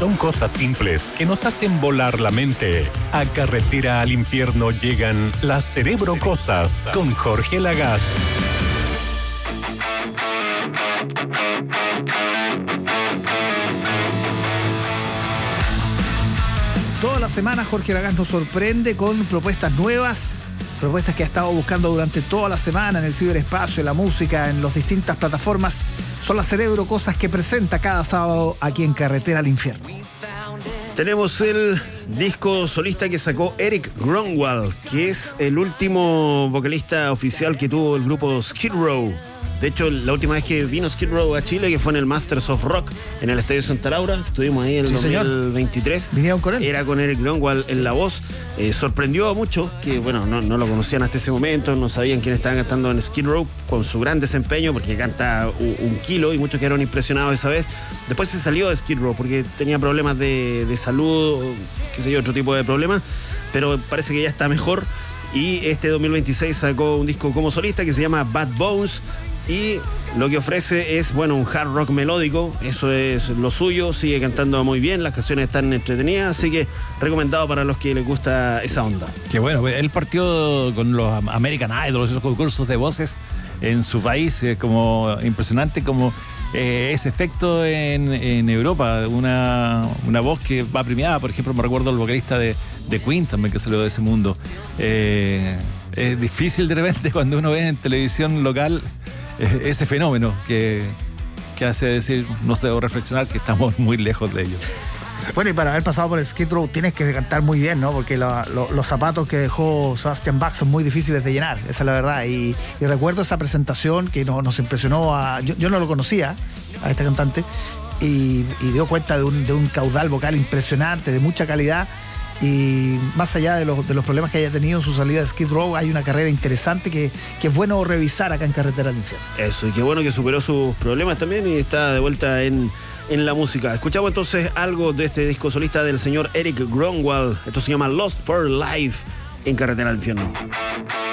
Son cosas simples que nos hacen volar la mente. A Carretera al Infierno llegan las Cerebrocosas con Jorge Lagaz. Toda la semana Jorge Lagaz nos sorprende con propuestas nuevas, propuestas que ha estado buscando durante toda la semana en el ciberespacio, en la música, en las distintas plataformas. Son las Cerebrocosas que presenta cada sábado aquí en Carretera al Infierno. Tenemos el disco solista que sacó Eric Grönwald, que es el último vocalista oficial que tuvo el grupo Skid Row. De hecho, la última vez que vino Skid Row a Chile, que fue en el Masters of Rock, en el Estadio Santa Laura, estuvimos ahí en el 2023. ¿Vinieron con él? Era con Eric Grönwald en la voz. Sorprendió a muchos que, bueno, no lo conocían hasta ese momento, no sabían quién estaba cantando en Skid Row, con su gran desempeño, porque canta un kilo y muchos quedaron impresionados esa vez. Después se salió de Skid Row porque tenía problemas de salud, qué sé yo, otro tipo de problemas, pero parece que ya está mejor. Y este 2026 sacó un disco como solista que se llama Bad Bones. Y lo que ofrece es, bueno, un hard rock melódico, eso es lo suyo, sigue cantando muy bien, las canciones están entretenidas, así que recomendado para los que les gusta esa onda. Qué bueno, él partió con los American Idol, esos concursos de voces en su país, es como impresionante como ese efecto en Europa, una voz que va premiada. Por ejemplo, me recuerdo el vocalista de Queen también, que salió de ese mundo. Es difícil de repente cuando uno ve en televisión local ese fenómeno que hace decir, no sé, o reflexionar que estamos muy lejos de ello. Bueno, y para haber pasado por el Skid Row tienes que cantar muy bien, ¿no? Porque los zapatos que dejó Sebastian Bach son muy difíciles de llenar, esa es la verdad. Y recuerdo esa presentación que nos impresionó yo no lo conocía, a este cantante, y dio cuenta de un caudal vocal impresionante, de mucha calidad. Y más allá de los problemas que haya tenido en su salida de Skid Row, hay una carrera interesante que es bueno revisar acá en Carretera al Infierno. Eso, y qué bueno que superó sus problemas también y está de vuelta en la música. Escuchamos entonces algo de este disco solista del señor Eric Grönwald. Esto se llama Lost for Life en Carretera al Infierno.